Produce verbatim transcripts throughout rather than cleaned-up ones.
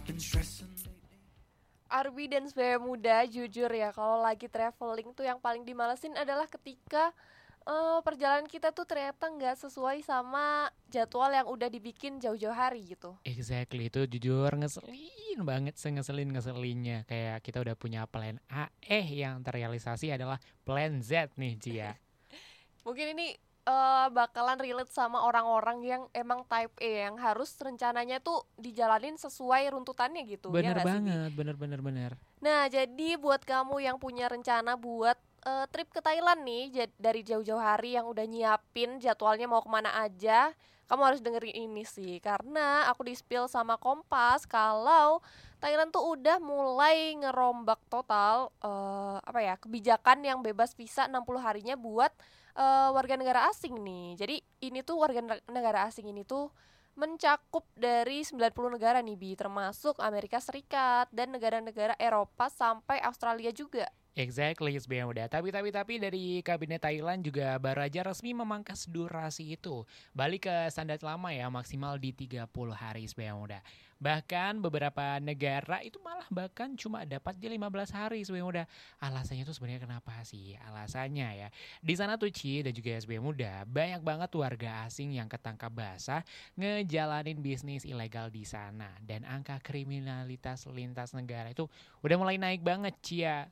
Arbi dan sebagai muda, jujur ya, kalau lagi traveling tuh yang paling dimalesin adalah ketika eh, perjalanan kita tuh ternyata nggak sesuai sama jadwal yang udah dibikin jauh-jauh hari gitu. Exactly, itu jujur ngeselin banget, sengeselin-ngeselinnya. Kayak kita udah punya plan A, eh yang terrealisasi adalah plan Z nih, Cia. Mungkin ini eh, bakalan relate sama orang-orang yang emang type A yang harus rencananya tuh dijalanin sesuai runtutannya gitu, ya Bener nggak sih Bi? banget, bener bener bener. Nah, jadi buat kamu yang punya rencana buat eh, trip ke Thailand nih, ja- dari jauh-jauh hari yang udah nyiapin jadwalnya mau kemana aja, kamu harus dengerin ini sih, karena aku di-spill sama Kompas kalau Thailand tuh udah mulai ngerombak total eh, apa ya kebijakan yang bebas visa enam puluh harinya buat eh, warga negara asing nih. Jadi ini tuh warga ne- negara asing ini tuh mencakup dari sembilan puluh negara nih Bi, termasuk Amerika Serikat dan negara-negara Eropa sampai Australia juga. Exactly, sebenarnya udah. Tapi tapi tapi dari kabinet Thailand juga baru aja resmi memangkas durasi itu. Balik ke standar lama ya, maksimal di tiga puluh hari sebenarnya udah. Bahkan beberapa negara itu malah bahkan cuma dapat di lima belas hari sebenarnya udah. Alasannya tuh sebenarnya kenapa sih? Alasannya ya. Di sana tuh Ci dan juga S B muda, banyak banget warga asing yang ketangkap basah ngejalanin bisnis ilegal di sana dan angka kriminalitas lintas negara itu udah mulai naik banget Ci ya.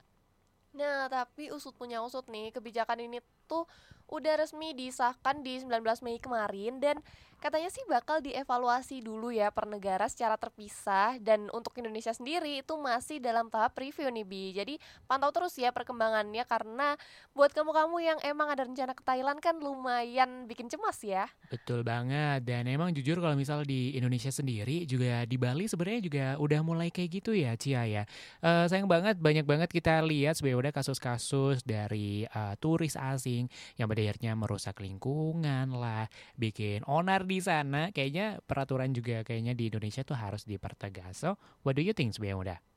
Nah, tapi usut punya usut nih, kebijakan ini tuh udah resmi disahkan di sembilan belas Mei kemarin dan katanya sih bakal dievaluasi dulu ya per negara secara terpisah dan untuk Indonesia sendiri itu masih dalam tahap review nih Bi. Jadi pantau terus ya perkembangannya karena buat kamu-kamu yang emang ada rencana ke Thailand kan lumayan bikin cemas ya. Betul banget, dan emang jujur kalau misal di Indonesia sendiri juga di Bali sebenarnya juga udah mulai kayak gitu ya Cia ya. Eh, sayang banget banyak banget kita lihat sebenarnya udah kasus-kasus dari eh, turis asing yang pada akhirnya merusak lingkungan lah, bikin onar di sana. Kayaknya peraturan juga kayaknya di Indonesia tuh harus dipertegas. So, what do you think sebenarnya udah?